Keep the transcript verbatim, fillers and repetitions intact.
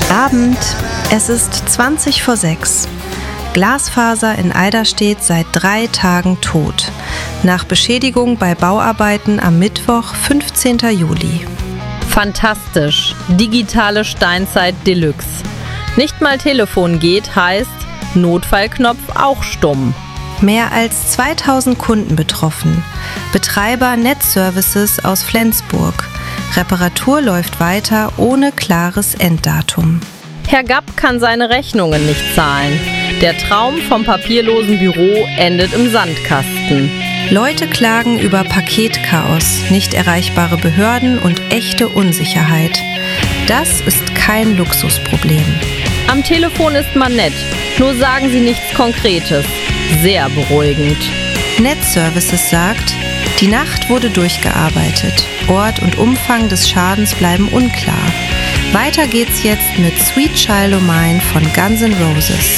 Abend, es ist zwanzig vor sechs. Glasfaser in Eiderstedt seit drei Tagen tot. Nach Beschädigung bei Bauarbeiten am Mittwoch, fünfzehnten Juli. Fantastisch. Digitale Steinzeit Deluxe. Nicht mal Telefon geht, heißt Notfallknopf auch stumm. Mehr als zweitausend Kunden betroffen. Betreiber Netzservices aus Flensburg. Reparatur läuft weiter ohne klares Enddatum. Herr Gapp kann seine Rechnungen nicht zahlen. Der Traum vom papierlosen Büro endet im Sandkasten. Leute klagen über Paketchaos, nicht erreichbare Behörden und echte Unsicherheit. Das ist kein Luxusproblem. Am Telefon ist man nett, nur sagen Sie nichts Konkretes. Sehr beruhigend. Netzservices sagt, die Nacht wurde durchgearbeitet. Ort und Umfang des Schadens bleiben unklar. Weiter geht's jetzt mit Sweet Child O' Mine von Guns N' Roses.